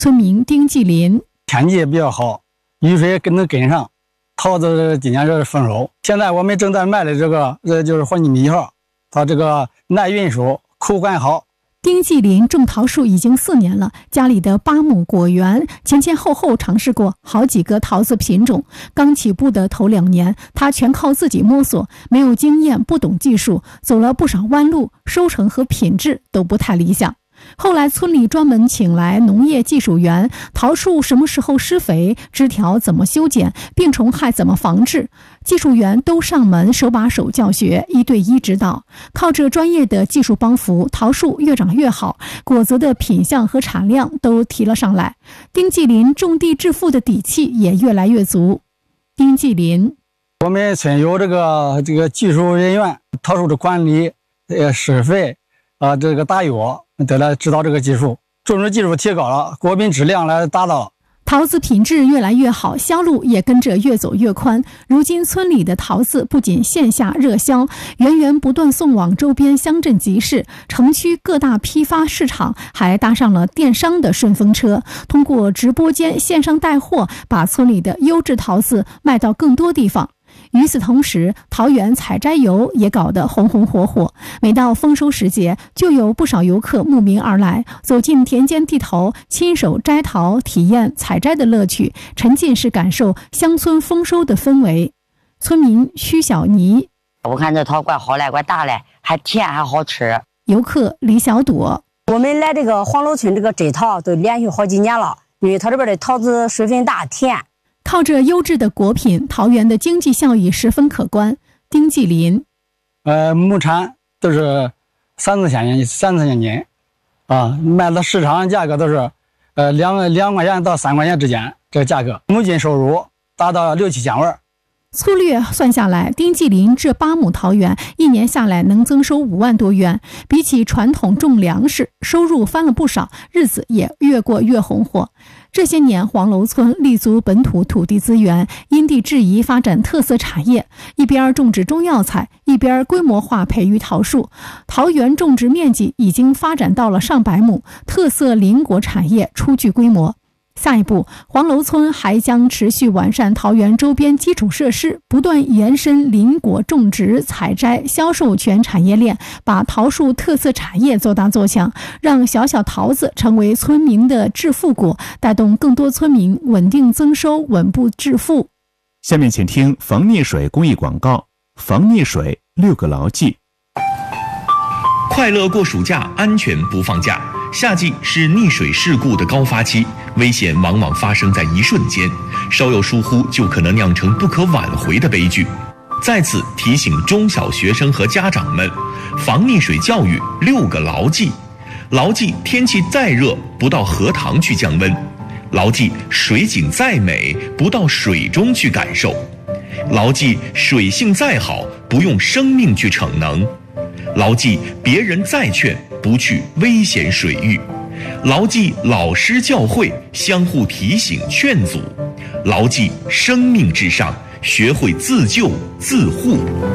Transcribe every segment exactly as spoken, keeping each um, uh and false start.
村民丁继林： 天气也比较好，雨水跟能跟上，桃子今年是丰收。现在我们正在卖的这个，呃，就是黄金米号，它这个耐运输，口感好。 丁继林种桃树已经四年了，家里的八亩果园前前后后尝试过好几个桃子品种。刚起步的头两年，他全靠自己摸索，没有经验，不懂技术，走了不少弯路，收成和品质都不太理想。后来村里专门请来农业技术员，桃树什么时候施肥，枝条怎么修剪，病虫害怎么防治，技术员都上门手把手教学，一对一指导。靠着专业的技术帮扶，桃树越长越好，果子的品相和产量都提了上来。丁继林种地致富的底气也越来越足。丁继林： 我们村有这个这个技术人员，桃树的管理、呃施肥啊、呃，这个打药都来指导这个技术，种植技术提高了，果品质量来达到。 桃子品质越来越好，销路也跟着越走越宽。如今村里的桃子不仅线下热销，源源不断送往周边乡镇集市、城区各大批发市场，还搭上了电商的顺风车，通过直播间线上带货，把村里的优质桃子卖到更多地方。与此同时，桃园采摘游也搞得红红火火。每到丰收时节，就有不少游客慕名而来，走进田间地头，亲手摘桃，体验采摘的乐趣，沉浸式感受乡村丰收的氛围。村民徐小妮： 我看这桃怪好嘞，怪大嘞，还甜还好吃。 游客李小朵： 我们来这个黄楼村这个摘桃都连续好几年了，因为它这边的桃子水分大，甜。 靠着优质的果品，桃园的经济效益十分可观。丁继林： 呃，亩产都是三四千元，三四千斤，啊，卖的市场价格都是，呃，两两块钱到三块钱之间，这个价格，亩均收入达到六七千万。 粗略算下来，丁继林这八亩桃园一年下来能增收五万多元，比起传统种粮食，收入翻了不少，日子也越过越红火。这些年，黄楼村立足本土土地资源，因地制宜发展特色产业，一边种植中药材，一边规模化培育桃树。桃园种植面积已经发展到了上百亩，特色林果产业初具规模。下一步，黄楼村还将持续完善桃园周边基础设施，不断延伸林果种植、采摘、销售全产业链，把桃树特色产业做大做强，让小小桃子成为村民的致富果，带动更多村民稳定增收、稳步致富。 下面请听防溺水公益广告。防溺水六个牢记： 快乐过暑假，安全不放假。夏季是溺水事故的高发期，危险往往发生在一瞬间，稍有疏忽就可能酿成不可挽回的悲剧。在此提醒中小学生和家长们，防溺水教育六个牢记：牢记天气再热，不到荷塘去降温；牢记水景再美，不到水中去感受；牢记水性再好，不用生命去逞能；牢记别人再劝，不去危险水域；牢记老师教诲，相互提醒劝阻；牢记生命至上，学会自救自护。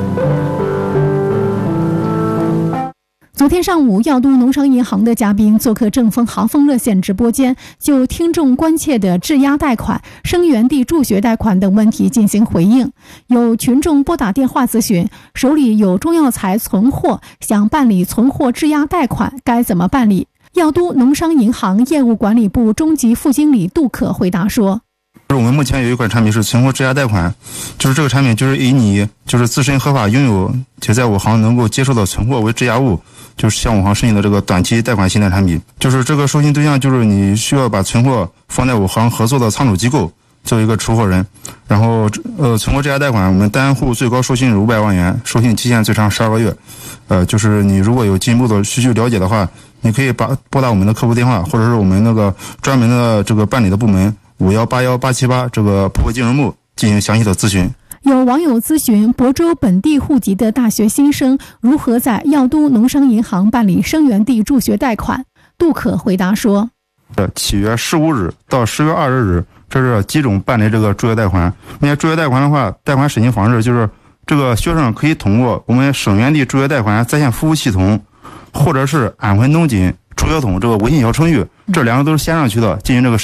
昨天上午，药都农商银行的嘉宾做客正风航风热线直播间，就听众关切的质押贷款、生源地助学贷款等问题进行回应。有群众拨打电话咨询，手里有中药材存货，想办理存货质押贷款，该怎么办理？药都农商银行业务管理部中级副经理杜可回答说： 我们目前有一款产品是存货质押贷款，就是这个产品就是以你就是自身合法拥有且在我行能够接受的存货为质押物，就是向我行申请的这个短期贷款信贷产品。就是这个授信对象就是你需要把存货放在我行合作的仓储机构作为一个出货人，然后呃存货质押贷款我们单户最高授信是五百万元，授信期限最长十二个月。呃就是你如果有进一步的需求了解的话，你可以把拨打我们的客服电话，或者是我们那个专门的这个办理的部门五幺八幺八七八这个普惠金融部进行详细的咨询。 有网友咨询亳州本地户籍的大学新生如何在药都农商银行办理生源地助学贷款，杜可回答说： 七月十五日到十月二十日，这是几种办理这个助学贷款。那助学贷款的话，贷款申请方式就是这个学生可以通过我们生源地助学贷款在线服务系统，或者是安徽农金楚小彤这个微信小程序，这两个都是线上渠道进行这个。